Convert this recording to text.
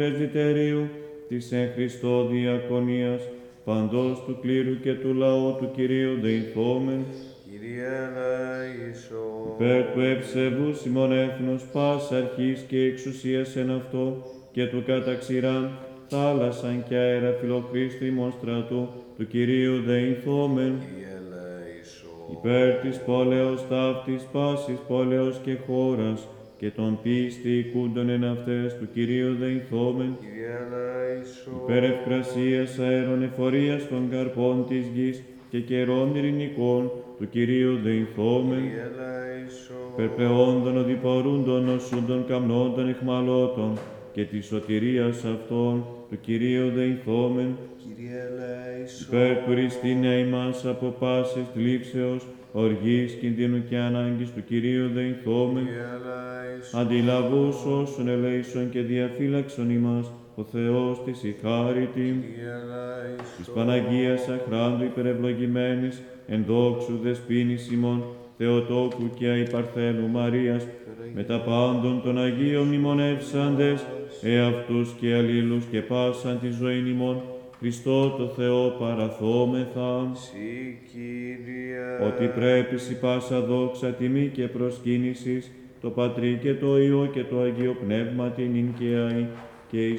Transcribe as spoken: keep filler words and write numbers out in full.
Πρεσβυτερίου της εν Χριστώ διακονίας, παντός του κλήρου και του λαού του Κυρίου δεηθόμεν. Κύριε ελέησον. Υπέρ του ευσεβούς ημών έθνους, πας αρχής και εξουσίας εν αυτό, και του καταξηράν, θάλασσαν και αέρα φιλοχρήστου ημών στρατού, του Κυρίου δεηθόμεν. Κύριε ελέησον. Υπέρ της πόλεως ταύτης, πάσης πόλεως και χώρας, και των πίστη οικούντων εν αυτές, του Κυρίου δεηθόμεν. Κύριε ελέησον. Υπέρ ευκρασίας αέρων εφορίας των καρπών της γης, και καιρών ειρηνικών, του Κυρίου δεηθόμεν. Κύριε ελέησον. Υπέρ πλεόντων οδηπορούντων νοσούντων καμνόντων εχμαλώτων, και της σωτηρίας αυτών, του Κυρίου δεηθόμεν. Κύριε ελέησον. Υπέρ του ριστήνια ημάς από πάσης θλίψεως, οργής, κινδύνου και ανάγκης, του Κυρίου δεηθόμεν. Κύριε ελέησον. Αντιλαβούς όσων ελέησον και διαφύλαξον ημάς, ο Θεός της η χάρητη, Κύριε ελέησον. της Παναγίας αχράντου υπερευλογημένης, εν δόξου δεσποίνης ημών, Θεοτόκου και αϊπαρθένου Μαρίας, με τα πάντων των Αγίων μνημονεύσαντες, εαυτούς και αλλήλους και πάσαν τη ζωή ημών, Χριστό το Θεό παραθόμεθα, Συ, Κύριε. ότι πρέπει σοι πάσα δόξα, τιμή και προσκύνησης, το Πατρί και το Υιό και το Αγίο Πνεύμα την ειν και αεί, και εις